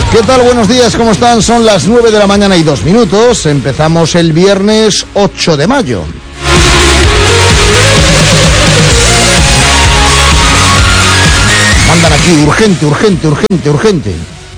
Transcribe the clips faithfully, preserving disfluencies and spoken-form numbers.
¿Qué tal? Buenos días, ¿cómo están? Son las nueve de la mañana y dos minutos. Empezamos el viernes ocho de mayo. Mandan aquí, urgente, urgente, urgente, urgente.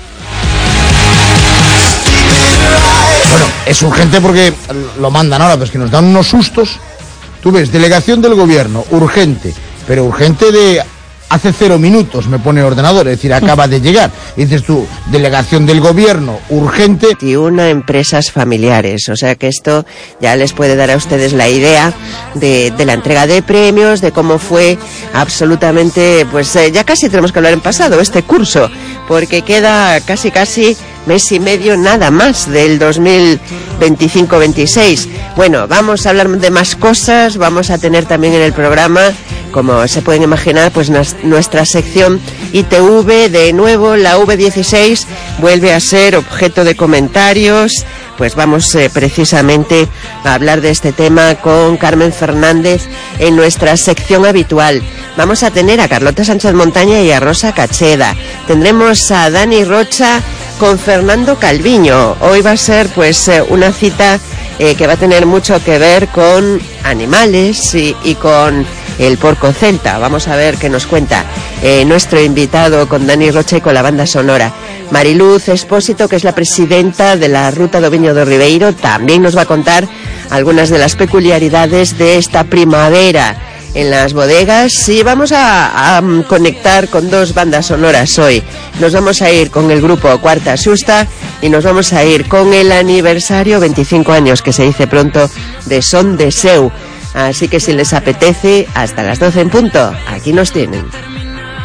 Bueno, es urgente porque lo mandan ahora, pero es que nos dan unos sustos. Tú ves, delegación del gobierno, urgente, pero urgente de... Hace cero minutos me pone el ordenador, es decir, acaba de llegar. Y dices tú, delegación del gobierno, urgente. Y una empresas familiares, o sea que esto ya les puede dar a ustedes la idea de, de la entrega de premios, de cómo fue absolutamente, pues eh, ya casi tenemos que hablar en pasado, este curso, porque queda casi casi mes y medio nada más del dos mil veinticinco veintiséis. Bueno, vamos a hablar de más cosas, vamos a tener también en el programa, como se pueden imaginar, pues nuestra sección I T V, de nuevo la V dieciséis vuelve a ser objeto de comentarios. Pues vamos eh, precisamente a hablar de este tema con Carmen Fernández en nuestra sección habitual. Vamos a tener a Carlota Sánchez Montaña y a Rosa Cacheda. Tendremos a Dani Rocha con Fernando Calviño. Hoy va a ser pues eh, una cita eh, que va a tener mucho que ver con animales y, y con el porco celta. Vamos a ver qué nos cuenta eh, nuestro invitado con Dani Rocha y con la banda sonora. Mariluz Expósito, que es la presidenta de la Ruta do Viño do Ribeiro, también nos va a contar algunas de las peculiaridades de esta primavera en las bodegas. Y vamos a, a conectar con dos bandas sonoras hoy. Nos vamos a ir con el grupo Cuarta Xusta y nos vamos a ir con el aniversario, veinticinco años que se dice pronto, de Son de Seu. Así que si les apetece, hasta las doce en punto, aquí nos tienen.